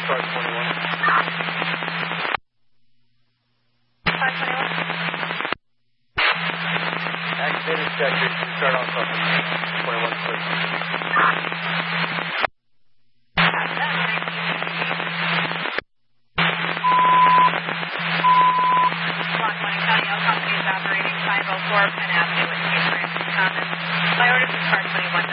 Car 21. Car 21. Activated sector. Start off on 21, please. County L Company is operating 504 Penn Avenue in Cambridge Commons. By order from Car 21.